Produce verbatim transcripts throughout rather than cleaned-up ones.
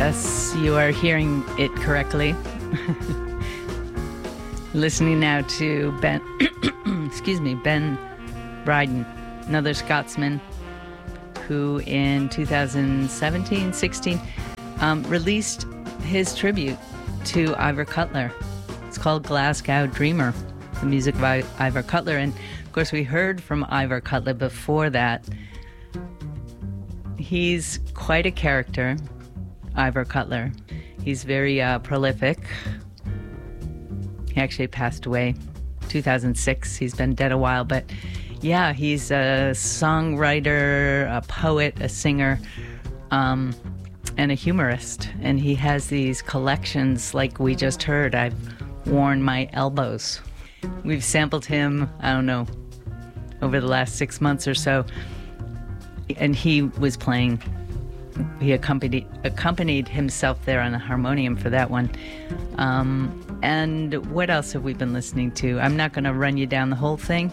Yes, you are hearing it correctly. Listening now to Ben, excuse me, Ben Bryden, another Scotsman who in two thousand seventeen sixteen um, released his tribute to Ivor Cutler. It's called Glasgow Dreamer, the music of I- Ivor Cutler. And of course, we heard from Ivor Cutler before that. He's quite a character, Ivor Cutler. He's very uh, prolific. He actually passed away two thousand six. He's been dead a while, but yeah, he's a songwriter, a poet, a singer, um, and a humorist. And he has these collections like we just heard, I've Worn My Elbows. We've sampled him, I don't know, over the last six months or so. And he was playing, he accompanied accompanied himself there on the harmonium for that one. Um, and what else have we been listening to? I'm not going to run you down the whole thing,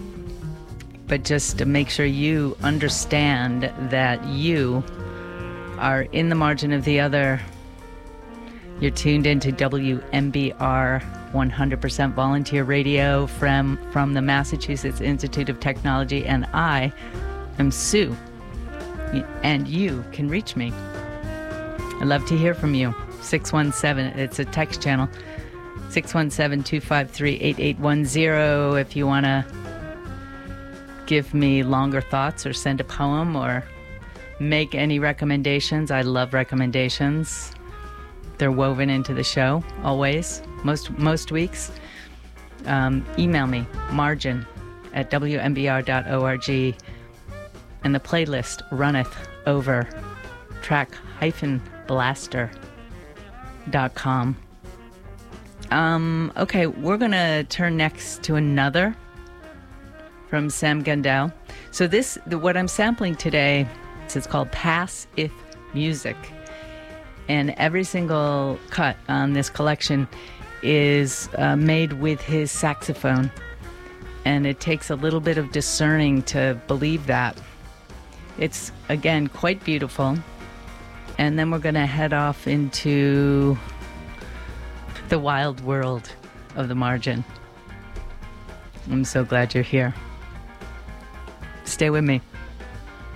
but just to make sure you understand that you are in the margin of the other. You're tuned into W M B R one hundred percent volunteer radio from, from the Massachusetts Institute of Technology, and I am Sue, and you can reach me. I'd love to hear from you. six one seven, it's a text channel, six one seven, two five three, eight eight one zero if you want to give me longer thoughts or send a poem or make any recommendations. I love recommendations. They're woven into the show, always, most most weeks. Um, email me, margin at w m b r dot org, and the playlist runneth over track dash blaster dot com. Um, okay, we're going to turn next to another from Sam Gundel. So this, the, what I'm sampling today, it's called Pass If Music. And every single cut on this collection is uh, made with his saxophone. And it takes a little bit of discerning to believe that. It's, again, quite beautiful. And then we're going to head off into the wild world of the margin. I'm so glad you're here. Stay with me.